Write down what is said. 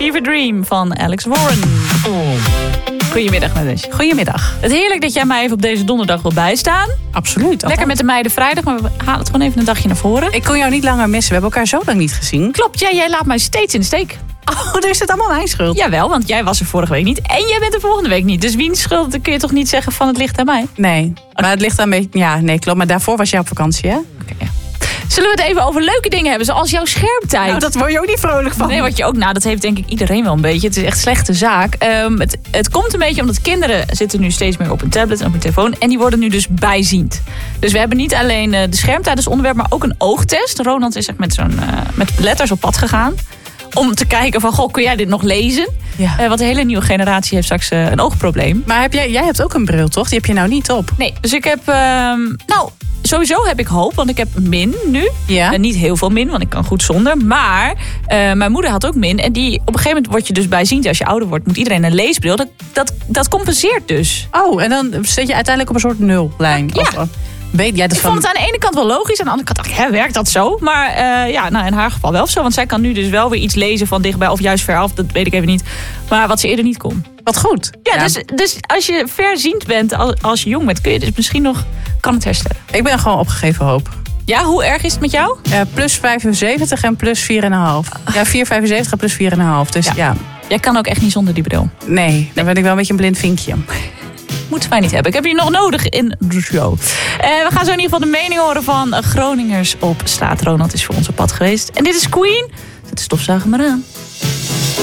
Fever Dream van Alex Warren. Goedemiddag, Nadege. Goedemiddag. Het heerlijk dat jij mij even op deze donderdag wil bijstaan. Absoluut. Lekker met de meiden vrijdag, maar we halen het gewoon even een dagje naar voren. Ik kon jou niet langer missen. We hebben elkaar zo lang niet gezien. Klopt, jij laat mij steeds in de steek. Oh, dus is het allemaal mijn schuld? Jawel, want jij was er vorige week niet en jij bent er volgende week niet. Dus wiens schuld, dan kun je toch niet zeggen van het ligt aan mij? Nee, maar het ligt aan een beetje... Ja, nee, klopt. Maar daarvoor was jij op vakantie, hè? Okay, ja. Zullen we het even over leuke dingen hebben, zoals jouw schermtijd? Nou, dat word je ook niet vrolijk van. Nee, wat je ook, nou, dat heeft denk ik iedereen wel een beetje. Het is echt een slechte zaak. Het komt een beetje omdat kinderen zitten nu steeds meer op een tablet en op een telefoon. En die worden nu dus bijziend. Dus we hebben niet alleen de schermtijd als onderwerp, maar ook een oogtest. Ronald is echt met letters op pad gegaan. Om te kijken van, goh, kun jij dit nog lezen? Ja. Want de hele nieuwe generatie heeft straks een oogprobleem. Maar jij hebt ook een bril, toch? Die heb je nou niet op. Nee, dus ik heb... sowieso heb ik hoop, want ik heb min nu. Ja. Niet heel veel min, want ik kan goed zonder. Maar mijn moeder had ook min. En die, op een gegeven moment word je dus bijziend. Als je ouder wordt, moet iedereen een leesbril. Dat compenseert dus. Oh, en dan zit je uiteindelijk op een soort nullijn. Ja. Ik vond het aan de ene kant wel logisch. Aan de andere kant dacht ik, werkt dat zo? Maar in haar geval wel zo. Want zij kan nu dus wel weer iets lezen van dichtbij of juist veraf. Dat weet ik even niet. Maar wat ze eerder niet kon. Wat goed. Ja. Dus als je verziend bent, als je jong bent, kun je dus misschien nog, kan het herstellen. Ik ben gewoon opgegeven hoop. Ja, hoe erg is het met jou? Plus 75 en plus 4,5. Ja, 4,75 en plus 4,5. Dus ja. Jij kan ook echt niet zonder die bril. Nee, dan ben ik wel een beetje een blind vinkje. Moeten wij niet hebben. Ik heb je nog nodig in de show. We gaan zo in ieder geval de mening horen van Groningers op straat. Ronald is voor ons op pad geweest. En dit is Queen. Zet de stofzuiger maar aan.